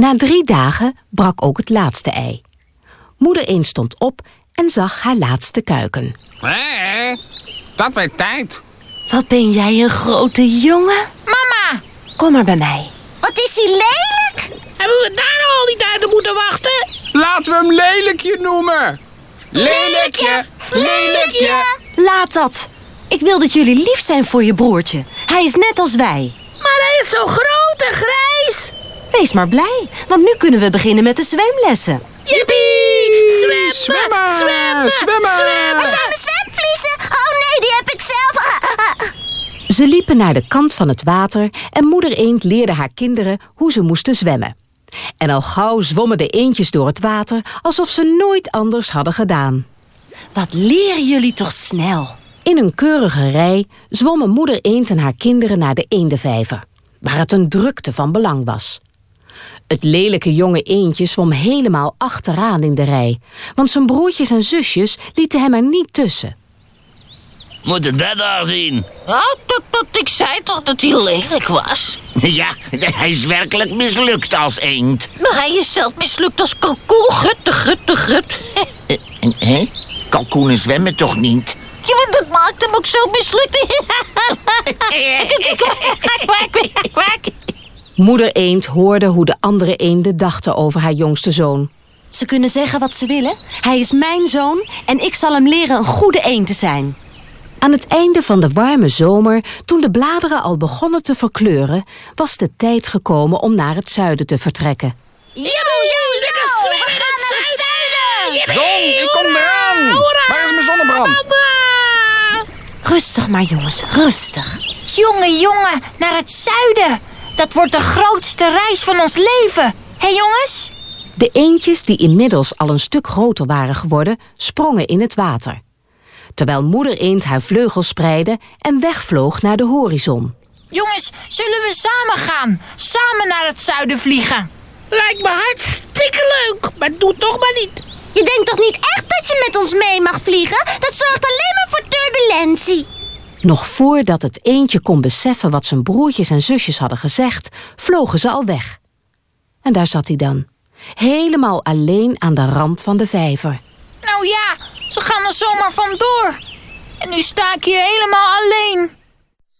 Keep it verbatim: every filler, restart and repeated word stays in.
Na drie dagen brak ook het laatste ei. Moeder eend stond op en zag haar laatste kuiken. Hé, dat werd tijd. Wat ben jij een grote jongen? Mama! Kom maar bij mij. Wat is hij lelijk? Hebben we daar al die tijden moeten wachten? Laten we hem Lelijkje noemen. Lelijkje, Lelijkje. Laat dat. Ik wil dat jullie lief zijn voor je broertje. Hij is net als wij. Maar hij is zo groot en grijs. Wees maar blij, want nu kunnen we beginnen met de zwemlessen. Jippie! Zwemmen, Zwemmen, zwemmen, zwemmen. Waar zijn mijn zwemvliezen? Oh nee, die heb ik zelf. Ze liepen naar de kant van het water en moeder eend leerde haar kinderen hoe ze moesten zwemmen. En al gauw zwommen de eendjes door het water alsof ze nooit anders hadden gedaan. Wat leren jullie toch snel? In een keurige rij zwommen moeder eend en haar kinderen naar de eendenvijver, waar het een drukte van belang was. Het lelijke jonge eendje zwom helemaal achteraan in de rij, want zijn broertjes en zusjes lieten hem er niet tussen. Moet je dat daar zien? Ja, dat, dat, ik zei toch dat hij lelijk was? Ja, hij is werkelijk mislukt als eend. Maar hij is zelf mislukt als kalkoen. Gutte, gutte, gut. Hé? Kalkoenen zwemmen toch niet? Ja, maar dat maakt hem ook zo mislukt. Moeder eend hoorde hoe de andere eenden dachten over haar jongste zoon. Ze kunnen zeggen wat ze willen. Hij is mijn zoon en ik zal hem leren een goede eend te zijn. Aan het einde van de warme zomer, toen de bladeren al begonnen te verkleuren, was de tijd gekomen om naar het zuiden te vertrekken. Yo, yo, yo! We gaan naar het zuiden! Zon, ik kom eraan. Waar is mijn zonnebrand? Rustig maar, jongens, rustig. Jongen, jongen, naar het zuiden. Dat wordt de grootste reis van ons leven. Hé, hey, jongens? De eendjes, die inmiddels al een stuk groter waren geworden, sprongen in het water. Terwijl moeder eend haar vleugels spreidde en wegvloog naar de horizon. Jongens, zullen we samen gaan? Samen naar het zuiden vliegen? Lijkt me hartstikke leuk, maar doe toch maar niet. Je denkt toch niet echt dat je met ons mee mag vliegen? Dat zorgt alleen maar voor turbulentie. Nog voordat het eendje kon beseffen wat zijn broertjes en zusjes hadden gezegd, vlogen ze al weg. En daar zat hij dan, helemaal alleen aan de rand van de vijver. Nou ja, ze gaan er zomaar vandoor. En nu sta ik hier helemaal alleen.